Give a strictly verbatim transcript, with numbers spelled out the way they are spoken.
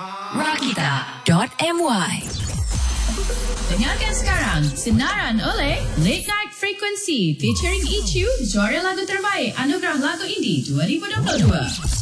Rakita dot my. Dengarkan sekarang sinaran oleh Late Night Frequency featuring Ichu, juara lagu terbaik Anugerah Lagu Indie dua ribu dua puluh dua.